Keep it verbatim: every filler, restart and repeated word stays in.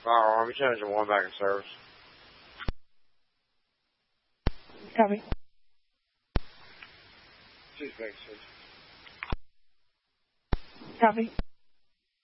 Fire Army, Engine one back in service. Copy. She's back in service. Copy.